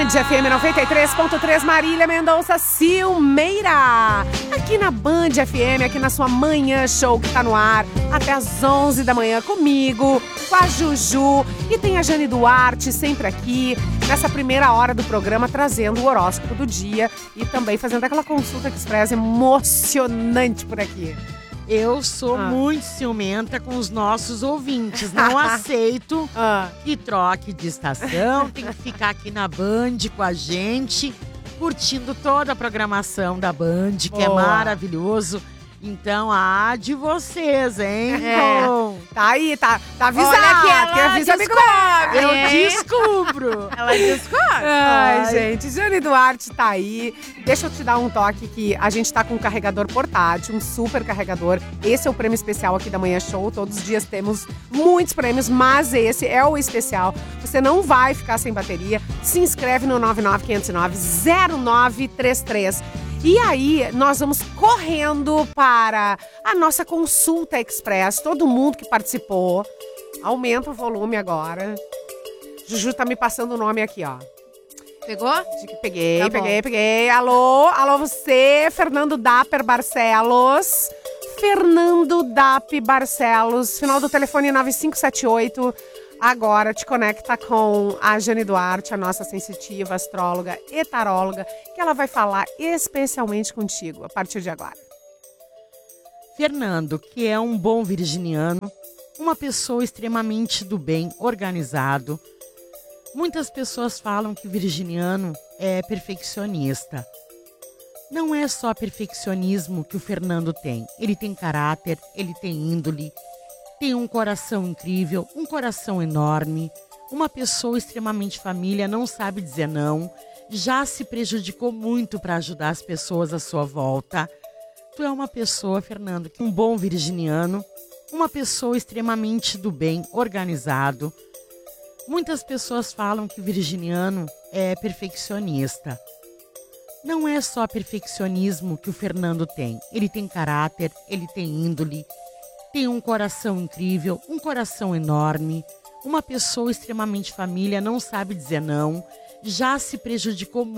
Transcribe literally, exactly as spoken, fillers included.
F M noventa e três ponto três, Marília Mendonça Silmeira. Aqui na Band F M, aqui na sua Manhã Show, que tá no ar até as onze da manhã comigo, com a Juju. E tem a Jane Duarte sempre aqui, nessa primeira hora do programa, trazendo o horóscopo do dia e também fazendo aquela consulta express emocionante por aqui. Eu sou ah. muito ciumenta com os nossos ouvintes. Não aceito ah. que troque de estação. Tem que ficar aqui na Band com a gente, curtindo toda a programação da Band, que Boa. é maravilhoso. Então, a de vocês, hein? É. Bom. Tá aí, tá, tá avisado. Olha que ela que avisa descobre. Eu descubro. Ela descobre. Ai, Ai, gente, Jane Duarte tá aí. Deixa eu te dar um toque que a gente tá com um carregador portátil, um super carregador. Esse é o prêmio especial aqui da Manhã Show. Todos os dias temos muitos prêmios, mas esse é o especial. Você não vai ficar sem bateria. Se inscreve no nove nove quinhentos e nove, zero nove três três. E aí, nós vamos correndo para a nossa consulta express. Todo mundo que participou, aumenta o volume agora. Juju tá me passando o nome aqui, ó. Pegou? Peguei, tá peguei, peguei. Alô, alô você, Fernando Dapper Barcelos. Fernando Dapper Barcelos, final do telefone nove cinco sete oito. Agora te conecta com a Jane Duarte, a nossa sensitiva, astróloga e taróloga, que ela vai falar especialmente contigo a partir de agora. Fernando, que é um bom virginiano, uma pessoa extremamente do bem, organizado. Muitas pessoas falam que o virginiano é perfeccionista. Não é só perfeccionismo que o Fernando tem. Ele tem caráter, ele tem índole, tem um coração incrível, um coração enorme, uma pessoa extremamente família, não sabe dizer não, já se prejudicou muito para ajudar as pessoas à sua volta. Tu é uma pessoa, Fernando, um bom virginiano, uma pessoa extremamente do bem, organizado. Muitas pessoas falam que o virginiano é perfeccionista. Não é só perfeccionismo que o Fernando tem. Ele tem caráter, ele tem índole, tem um coração incrível, um coração enorme, uma pessoa extremamente família, não sabe dizer não, já se prejudicou muito.